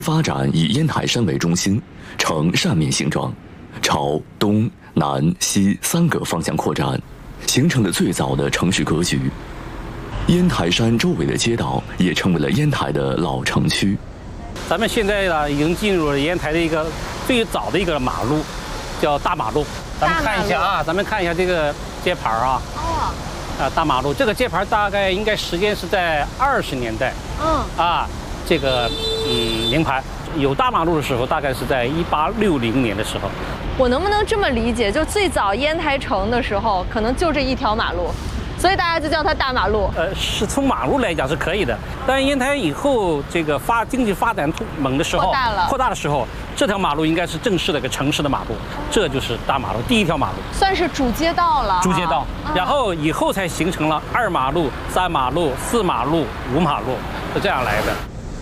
发展以烟台山为中心，呈扇面形状，朝东南西3个方向扩展，形成了最早的城市格局。烟台山周围的街道也成为了烟台的老城区。 咱们现在呢，已经进入了烟台的一个最早的一个马路，叫大马路。咱们看一下啊，咱们看一下这个街牌啊。大马路这个街牌大概应该时间是在20年代。这个名牌有大马路的时候，大概是在1860年的时候。 我能不能这么理解？就最早烟台城的时候，可能就这一条马路，所以大家就叫它大马路。 是从马路来讲是可以的，但烟台以后这个经济发展猛的时候，扩大的时候，这条马路应该是正式的一个城市的马路，这就是大马路，第一条马路， 算是主街道了。 主街道，然后以后才形成了2马路、3马路、4马路、5马路，是这样来的。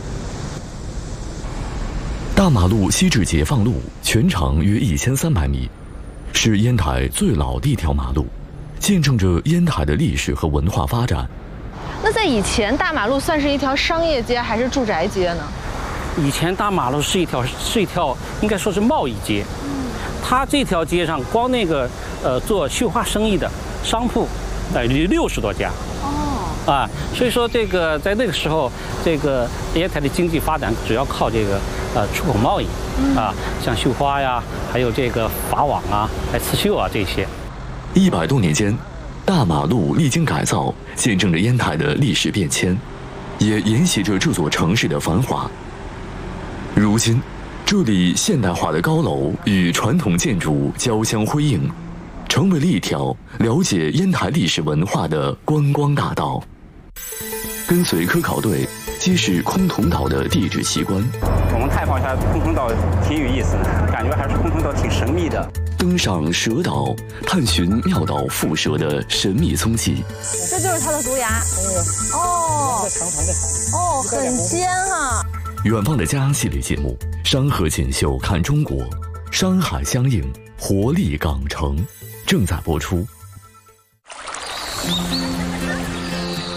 大马路西至解放路，全长约1300米，是烟台最老的一条马路，见证着烟台的历史和文化发展。 那在以前，大马路算是一条商业街还是住宅街呢？ 以前大马路是一条应该说是贸易街。它这条街上光那个做绣花生意的商铺，有60多家。所以说这个在那个时候，这个烟台的经济发展主要靠这个出口贸易像绣花呀，还有这个珐网啊、刺绣啊这些。 100多年间，大马路历经改造，见证着烟台的历史变迁，也沿袭着这座城市的繁华。如今，这里现代化的高楼与传统建筑交相辉映，成为了一条了解烟台历史文化的观光大道。跟随科考队揭示崆峒岛的地质奇观。 我们探访一下崆峒岛，挺有意思的，感觉还是崆峒岛挺神秘的。 登上蛇岛，探寻庙岛蝮蛇的神秘踪迹。 这就是它的毒牙。 长长的。 很尖哈。 远方的家系列节目《山河锦绣看中国》，山海相映，活力港城，正在播出。